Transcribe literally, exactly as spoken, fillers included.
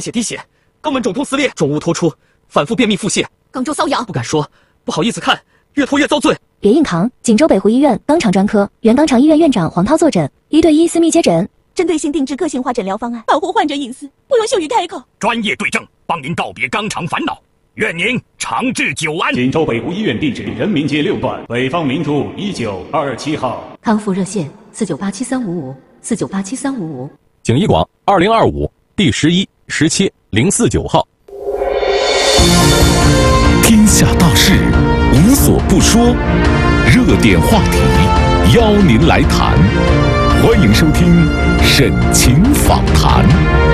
血滴血，肛门肿痛撕裂，肿物脱出，反复便秘腹泻， 肛周瘙痒。 不敢说，不好意思看，越拖越遭罪。 别硬扛！锦州北湖医院肛肠专科原肛肠医院院长黄涛坐诊，一对一私密接诊， 针对性定制个性化诊疗方案，保护患者隐私，不容羞于开口。 专业对症，帮您告别肛肠烦恼，愿您长治久安。 锦州北湖医院地址：人民街六段北方明珠一九二七号。 康复热线：四九八七三五五四九八七三五五。 景医广二零二五第十一、十七零四九号。 天下大事无所不说，热点话题邀您来谈。欢迎收听沈晴访谈。